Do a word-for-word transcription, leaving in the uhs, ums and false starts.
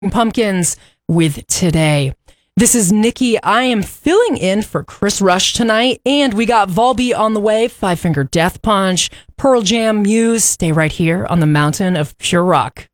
Pumpkins with Today. This is Nikki. I am filling in for Chris Rush tonight, and we got Volbeat on the way, Five Finger Death Punch, Pearl Jam, Muse. Stay right here on the mountain of pure rock.